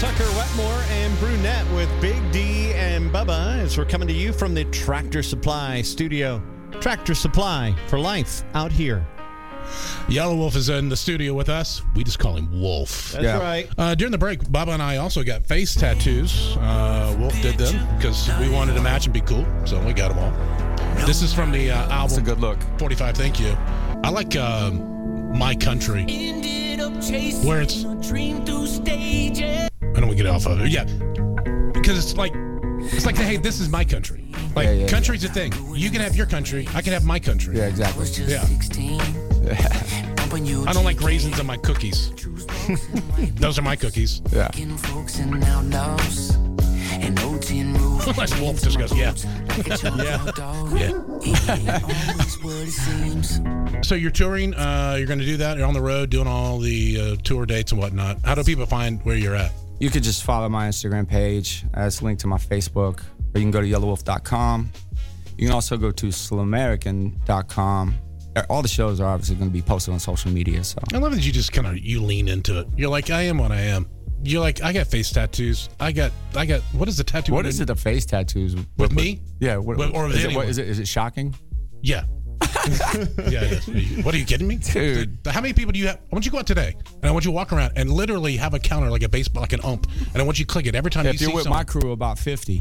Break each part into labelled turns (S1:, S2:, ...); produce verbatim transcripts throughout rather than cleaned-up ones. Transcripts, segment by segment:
S1: Tucker Wetmore and Brunette with Big D and Bubba as we're coming to you from the Tractor Supply studio. Tractor Supply for life out here.
S2: Yellow Wolf is in the studio with us. We just call him Wolf.
S1: That's yeah. right.
S2: Uh, during the break, Bubba and I also got face tattoos. Uh, Wolf did them because we wanted to match and be cool, so we got them all. This is from the uh, album.
S3: That's a good look.
S2: forty-five, thank you. I like uh, My Country, where it's... I don't want to get off of it. Yeah, because it's like, it's like, hey, this is my country. Like, yeah, yeah, country's yeah. a thing. You can have your country. I can have my country.
S3: Yeah, exactly.
S2: Yeah. I don't like raisins on my cookies. Those are my cookies.
S3: Yeah.
S2: Unless Wolf just goes, yeah. yeah. yeah. So you're touring. Uh, you're going to do that. You're on the road doing all the uh, tour dates and whatnot. How do people find where you're at?
S3: You could just follow my Instagram page. Uh, it's linked to my Facebook. Or you can go to yellow wolf dot com. You can also go to slamerican dot com. All the shows are obviously going to be posted on social media. So
S2: I love that you just kind of you lean into it. You're like, I am what I am. You're like, I got face tattoos. I got, I got. What is the tattoo?
S3: What is it? The face tattoos
S2: with
S3: what,
S2: me?
S3: Yeah. What,
S2: with, or with
S3: is, it, what, is it? Is it shocking?
S2: Yeah. yeah. It is. What are you kidding me,
S3: dude?
S2: How many people do you have? I want you to go out today, and I want you to walk around and literally have a counter like a baseball, like an ump, and I want you to click it every time
S3: if
S2: you see
S3: you're with
S2: someone.
S3: my crew, about fifty.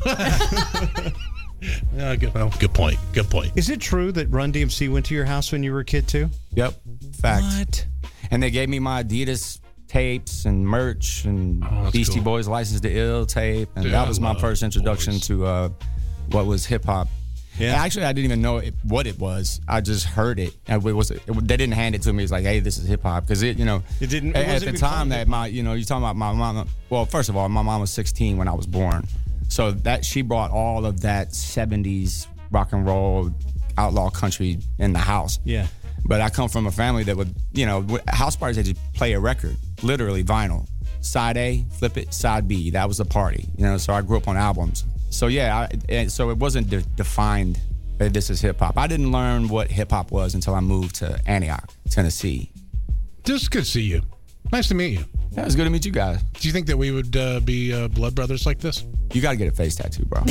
S2: Yeah, good, well, good point. Good point.
S1: Is it true that Run D M C went to your house when you were a kid too?
S3: Yep. Fact.
S1: What?
S3: And they gave me my Adidas tapes and merch and
S2: oh,
S3: Beastie
S2: cool.
S3: Boys License to Ill tape, and
S2: Dude,
S3: that was my first introduction
S2: boys.
S3: to uh, what was hip hop.
S1: Yeah.
S3: Actually, I didn't even know it, what it was. I just heard it. And it was it, they didn't hand it to me. It's like, hey, this is hip hop, because it, you know,
S1: it didn't.
S3: It
S1: it
S3: at the time that my, you know, you're talking about my mom. Well, first of all, my mom was sixteen when I was born, so that she brought all of that seventies rock and roll, outlaw country in the house.
S1: Yeah.
S3: But I come from a family that would, you know, house parties, they just play a record, literally vinyl. Side A, flip it, side B. That was the party, you know, so I grew up on albums. So, yeah, I, and so it wasn't de- defined that this is hip-hop. I didn't learn what hip-hop was until I moved to Antioch, Tennessee.
S2: Just good to see you. Nice to meet you.
S3: Yeah, it was good to meet you guys.
S2: Do you think that we would uh, be uh, blood brothers like this?
S3: You got to get a face tattoo, bro.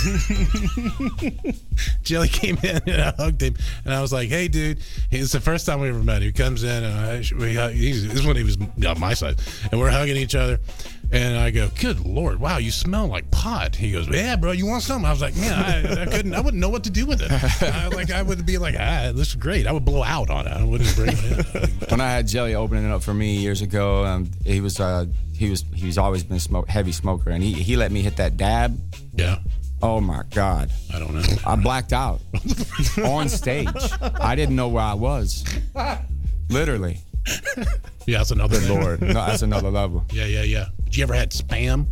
S2: Jelly came in and I hugged him, and I was like, "Hey, dude!" It's the first time we ever met. He comes in, and I, we, he's, this is when he was on my side, and we're hugging each other. And I go, "Good Lord, wow, you smell like pot." He goes, "Yeah, bro, you want some?" I was like, "Man, I, I couldn't, I wouldn't know what to do with it." I, like, I would be like, "Ah, this is great." I would blow out on it. I wouldn't bring it in.
S3: When I had Jelly opening it up for me years ago, um, he was, uh, he was, he's always been a smoke, heavy smoker, and he he let me hit that dab.
S2: Yeah.
S3: Oh my God.
S2: I don't know.
S3: I blacked out on stage. I didn't know where I was. Literally.
S2: Yeah, that's another
S3: Good Lord. No, that's another level.
S2: Yeah, yeah, yeah. Did you ever had Spam?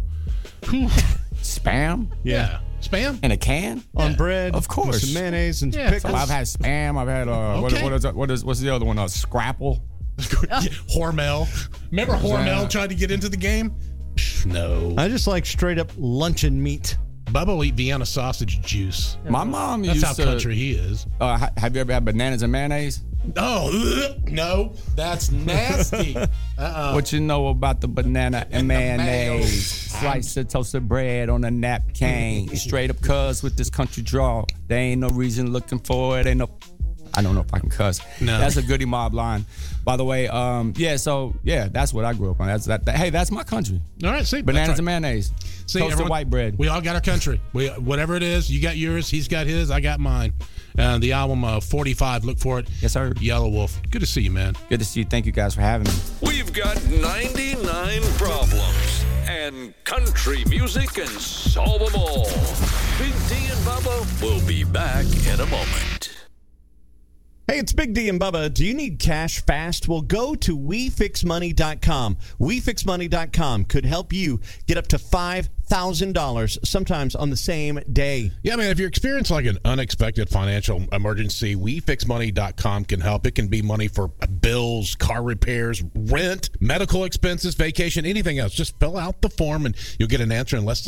S3: Spam?
S2: Yeah. Spam?
S3: In a can?
S1: On
S2: Yeah.
S1: bread.
S3: Of course.
S1: With some mayonnaise and
S2: Yeah.
S1: pickles.
S3: So I've had Spam. I've had, uh,
S2: Okay.
S3: what, what, is, what is, what's the other one? Uh, Scrapple?
S2: Yeah, Hormel. Remember Hormel tried to get into the game? No.
S1: I just like straight up luncheon meat.
S2: Bubba will eat Vienna sausage juice.
S3: My mom
S2: That's
S3: used
S2: how
S3: to.
S2: country he is.
S3: Uh, ha- have you ever had bananas and mayonnaise?
S2: Oh, ugh, no. That's nasty. Uh-uh.
S3: What you know about the banana and,
S2: And the
S3: mayonnaise?
S2: mayo.
S3: Slice of toasted bread on a napkin. Straight up cuz with this country draw. There ain't no reason looking for it. Ain't no. I don't know if I can cuss.
S2: No.
S3: That's a Goody Mob line. By the way, um, yeah, so, yeah, that's what I grew up on. That's that. that hey, that's my country.
S2: All right, see.
S3: Bananas
S2: that's
S3: and
S2: right.
S3: mayonnaise.
S2: See,
S3: Toasted
S2: everyone-
S3: white bread.
S2: We all got our country. We Whatever it is, you got yours, he's got his, I got mine. Uh, the album uh, forty-five, look for it.
S3: Yes, sir.
S2: Yellow Wolf. Good to see you, man.
S3: Good to see you. Thank you guys for having me.
S4: We've got ninety-nine problems and country music and solve them all. Big D and Bubba will be back in a moment.
S1: Hey, it's Big D and Bubba. Do you need cash fast? Well, go to we fix money dot com. we fix money dot com could help you get up to five thousand dollars, sometimes on the same day.
S2: Yeah, man, if you're experiencing like an unexpected financial emergency, we fix money dot com can help. It can be money for bills, car repairs, rent, medical expenses, vacation, anything else. Just fill out the form and you'll get an answer in less than two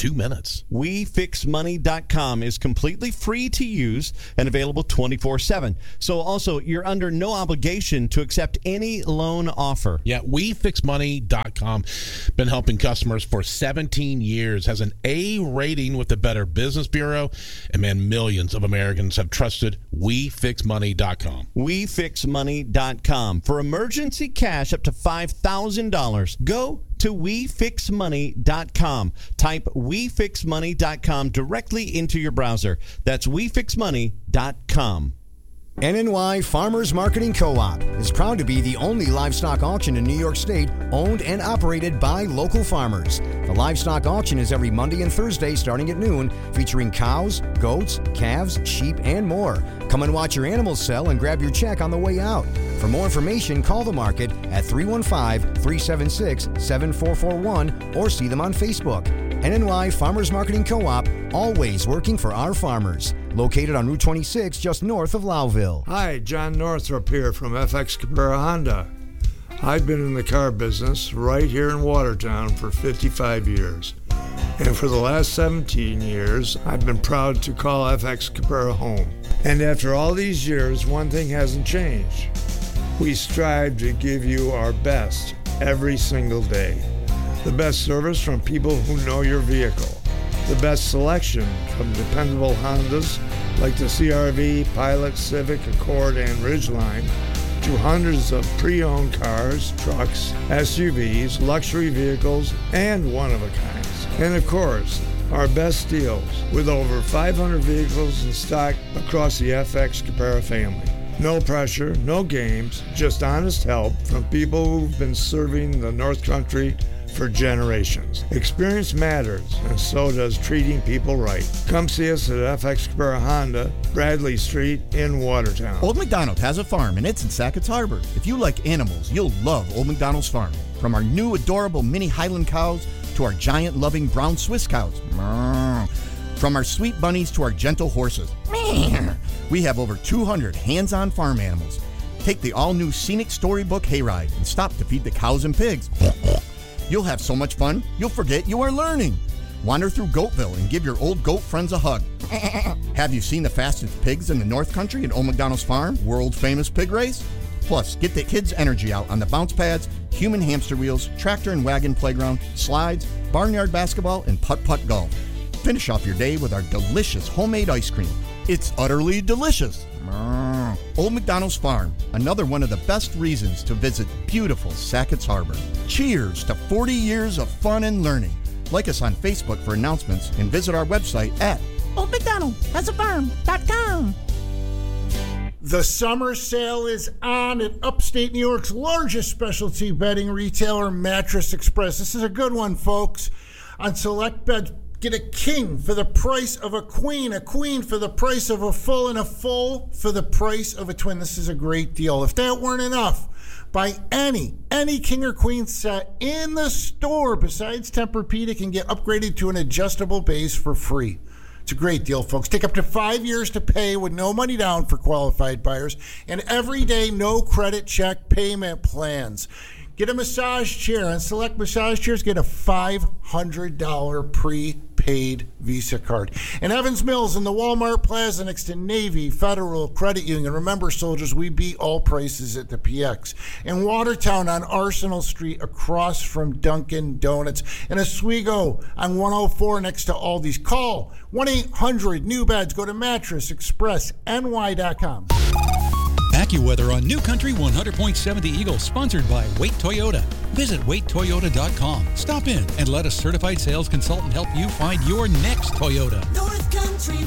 S2: two minutes.
S1: we fix money dot com is completely free to use and available twenty-four seven. So also, you're under no obligation to accept any loan offer.
S2: Yeah, we fix money dot com. Been helping customers for seventeen years. Has an A rating with the Better Business Bureau. And man, millions of Americans have trusted we fix money dot com.
S1: we fix money dot com. For emergency cash up to five thousand dollars, go to we fix money dot com. Type we fix money dot com directly into your browser. That's we fix money dot com.
S5: N N Y Farmers Marketing Co-op is proud to be the only livestock auction in New York State owned and operated by local farmers. The livestock auction is every Monday and Thursday starting at noon, featuring cows, goats, calves, sheep, and more. Come and watch your animals sell and grab your check on the way out. For more information, call the market at three one five, three seven six, seven four four one or see them on Facebook. N N Y Farmers Marketing Co-op, always working for our farmers. Located on Route twenty-six, just north of Lowville.
S6: Hi, John Northrop here from F X Cabrera Honda. I've been in the car business right here in Watertown for fifty-five years. And for the last seventeen years, I've been proud to call F X Cabrera home. And after all these years, one thing hasn't changed. We strive to give you our best every single day. The best service from people who know your vehicle. The best selection from dependable Hondas like the C R V, Pilot, Civic, Accord, and Ridgeline, to hundreds of pre-owned cars, trucks, S U Vs, luxury vehicles, and one-of-a-kinds. And of course, our best deals with over five hundred vehicles in stock across the F X Cabrera family. No pressure, no games, just honest help from people who've been serving the North Country for generations. Experience matters, and so does treating people right. Come see us at F X Cabrera Honda, Bradley Street in Watertown.
S7: Old McDonald has a farm, and it's in Sackett's Harbor. If you like animals, you'll love Old McDonald's farm. From our new adorable mini Highland cows to our giant loving brown Swiss cows. From our sweet bunnies to our gentle horses. We have over two hundred hands-on farm animals. Take the all-new scenic storybook hayride and stop to feed the cows and pigs. You'll have so much fun, you'll forget you are learning. Wander through Goatville and give your old goat friends a hug. Have you seen the fastest pigs in the North Country at Old McDonald's Farm? World famous pig race? Plus, get the kids' energy out on the bounce pads, human hamster wheels, tractor and wagon playground, slides, barnyard basketball, and putt-putt golf. Finish off your day with our delicious homemade ice cream. It's utterly delicious. Old McDonald's Farm, another one of the best reasons to visit beautiful Sackett's Harbor. Cheers to forty years of fun and learning. Like us on Facebook for announcements and visit our website at
S8: old mcdonald has a farm dot com.
S9: The summer sale is on at upstate New York's largest specialty bedding retailer, Mattress Express. This is a good one, folks. On select beds, get a king for the price of a queen, a queen for the price of a full, and a full for the price of a twin. This is a great deal. If that weren't enough, buy any, any king or queen set in the store besides Tempur-Pedic and get upgraded to an adjustable base for free. It's a great deal, folks. Take up to five years to pay with no money down for qualified buyers and everyday no credit check payment plans. Get a massage chair. On select massage chairs, get a five hundred dollars prepaid Visa card. In Evans Mills, in the Walmart Plaza next to Navy Federal Credit Union. Remember, soldiers, we beat all prices at the P X. In Watertown on Arsenal Street across from Dunkin' Donuts. In Oswego on one oh four next to Aldi's. Call one eight hundred new beds. Go to mattress express N Y dot com.
S10: AccuWeather on New Country one hundred point seven The Eagle, sponsored by Wait Toyota. Visit wait toyota dot com. Stop in and let a certified sales consultant help you find your next Toyota.
S11: North Country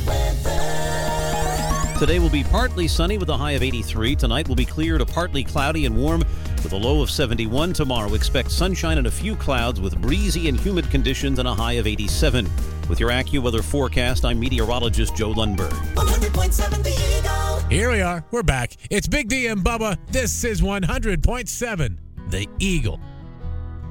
S11: weather.
S12: Today will be partly sunny with a high of eighty-three. Tonight will be clear to partly cloudy and warm with a low of seventy-one. Tomorrow, expect sunshine and a few clouds with breezy and humid conditions and a high of eighty-seven. With your AccuWeather forecast, I'm meteorologist Joe Lundberg.
S11: one hundred point seven The Eagle.
S13: Here we are. We're back. It's Big D and Bubba. This is one hundred point seven The Eagle.